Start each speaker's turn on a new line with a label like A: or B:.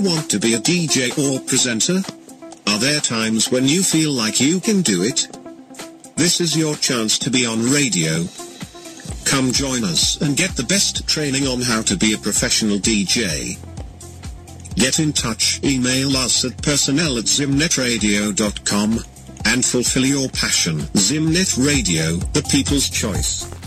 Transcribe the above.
A: Want to be a DJ or presenter? Are there times when you feel like you can do it? This is your chance to be on radio. Come join us and get the best training on how to be a professional DJ. Get in touch, email us at personnel@zimnetradio.com, and fulfill your passion. Zimnet Radio, the people's choice.